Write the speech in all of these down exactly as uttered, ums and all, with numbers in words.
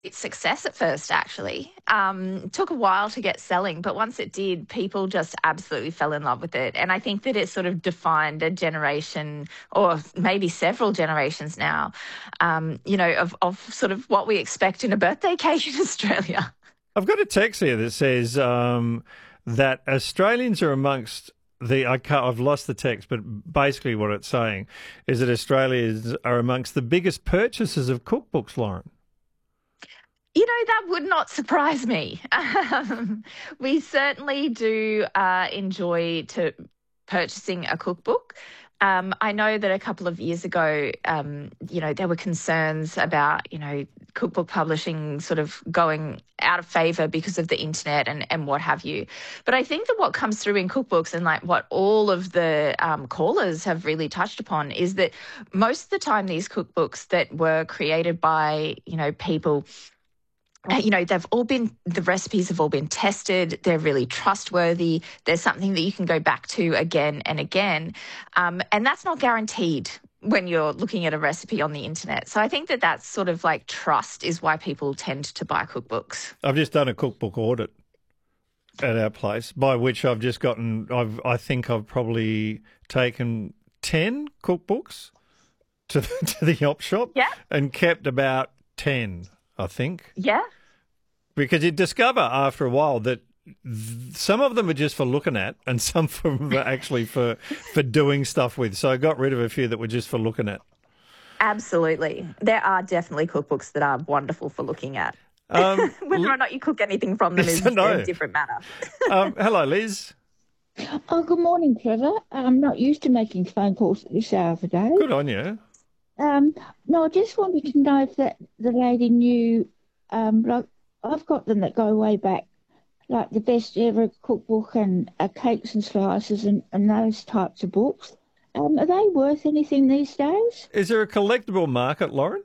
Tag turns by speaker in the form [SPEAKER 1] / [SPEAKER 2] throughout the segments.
[SPEAKER 1] its success at first, actually. Um, it took a while to get selling, but once it did, people just absolutely fell in love with it. And I think that it sort of defined a generation, or maybe several generations now, um, you know, of, of sort of what we expect in a birthday cake in Australia.
[SPEAKER 2] I've got a text here that says um, that Australians are amongst the, I can't, I've lost the text, but basically what it's saying is that Australians are amongst the biggest purchasers of cookbooks, Lauren.
[SPEAKER 1] You know, that would not surprise me. Um, we certainly do uh, enjoy to purchasing a cookbook. Um, I know that a couple of years ago, um, you know, there were concerns about, you know, cookbook publishing sort of going out of favour because of the internet and, and what have you. But I think that what comes through in cookbooks, and like what all of the um, callers have really touched upon, is that most of the time these cookbooks that were created by, you know, people, you know, they've all been, the recipes have all been tested. They're really trustworthy. There's something that you can go back to again and again. Um, and that's not guaranteed when you're looking at a recipe on the internet. So I think that that's sort of like trust is why people tend to buy cookbooks.
[SPEAKER 2] I've just done a cookbook audit at our place, by which I've just gotten, I've, I think I've probably taken ten cookbooks to the, to the op shop,
[SPEAKER 1] yeah, and
[SPEAKER 2] kept about ten. I think.
[SPEAKER 1] Yeah.
[SPEAKER 2] Because you discover after a while that th- some of them are just for looking at and some of them are actually for, for doing stuff with. So I got rid of a few that were just for looking at.
[SPEAKER 1] Absolutely. There are definitely cookbooks that are wonderful for looking at.
[SPEAKER 2] Um,
[SPEAKER 1] Whether or not you cook anything from them is
[SPEAKER 2] no.
[SPEAKER 1] a different matter.
[SPEAKER 2] um, hello, Liz.
[SPEAKER 3] Oh, good morning, Trevor. I'm not used to making phone calls at this hour of the day.
[SPEAKER 2] Good on you.
[SPEAKER 3] Um, no, I just wanted to know if that the lady knew, um, like, I've got them that go way back, like the best ever cookbook and uh, cakes and slices and, and those types of books. Um, are they worth anything these days?
[SPEAKER 2] Is there a collectible market, Lauren?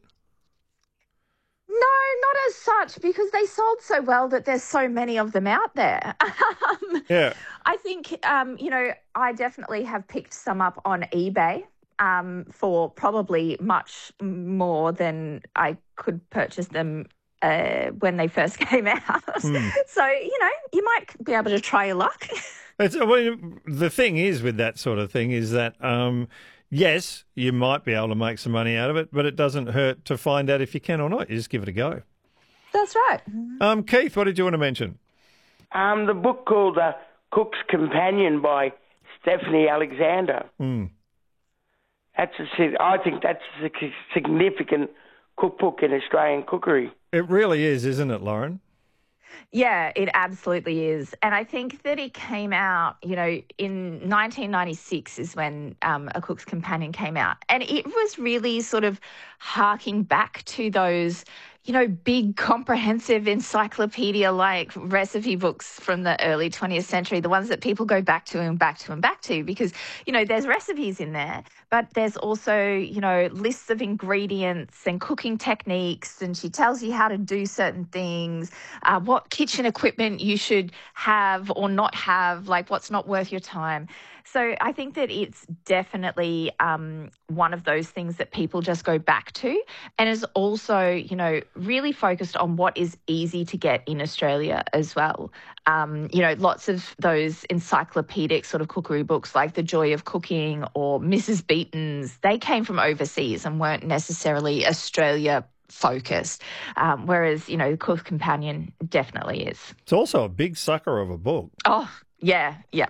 [SPEAKER 1] No, not as such, because they sold so well that there's so many of them out there. um,
[SPEAKER 2] yeah.
[SPEAKER 1] I think, um, you know, I definitely have picked some up on eBay. Um, for probably much more than I could purchase them uh, when they first came out. Mm. So, you know, you might be able to try your luck.
[SPEAKER 2] It's, well, the thing is with that sort of thing is that, um, yes, you might be able to make some money out of it, but it doesn't hurt to find out if you can or not. You just give it a go.
[SPEAKER 1] That's right.
[SPEAKER 2] Um, Keith, what did you want to mention?
[SPEAKER 4] Um, the book called uh, Cook's Companion by Stephanie Alexander.
[SPEAKER 2] Mm.
[SPEAKER 4] That's a, I think that's a significant cookbook in Australian cookery.
[SPEAKER 2] It really is, isn't it, Lauren?
[SPEAKER 1] Yeah, it absolutely is. And I think that it came out, you know, in nineteen ninety-six is when um, A Cook's Companion came out. And it was really sort of harking back to those, you know, big comprehensive encyclopedia-like recipe books from the early twentieth century, the ones that people go back to and back to and back to because, you know, there's recipes in there, but there's also, you know, lists of ingredients and cooking techniques, and she tells you how to do certain things, uh, what kitchen equipment you should have or not have, like what's not worth your time. So I think that it's definitely um, one of those things that people just go back to, and is also, you know, really focused on what is easy to get in Australia as well. Um, you know, lots of those encyclopedic sort of cookery books like The Joy of Cooking or Missus Beaton's, they came from overseas and weren't necessarily Australia focused, um, whereas, you know, The Cook's Companion definitely is.
[SPEAKER 2] It's also a big sucker of a book.
[SPEAKER 1] Oh, yeah, yeah.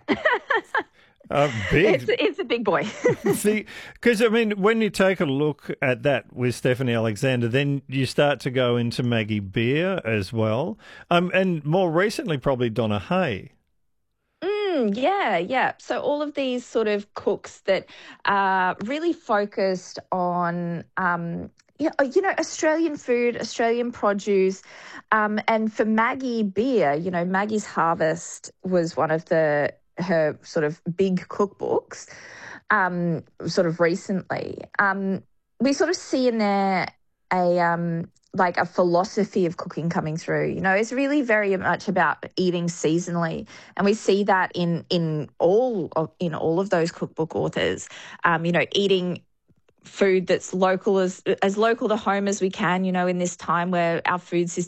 [SPEAKER 2] Uh, big.
[SPEAKER 1] It's, it's a big boy.
[SPEAKER 2] See, because, I mean, when you take a look at that with Stephanie Alexander, then you start to go into Maggie Beer as well. Um, and more recently, probably Donna Hay.
[SPEAKER 1] Mm, yeah, yeah. So all of these sort of cooks that are really focused on, um, you know, you know, Australian food, Australian produce. Um, and for Maggie Beer, you know, Maggie's Harvest was one of the her sort of big cookbooks um, sort of recently. Um, we sort of see in there a um, like a philosophy of cooking coming through. You know, it's really very much about eating seasonally, and we see that in in all of, in all of those cookbook authors. Um, you know, eating food that's local, as as local to home as we can, you know, in this time where our food system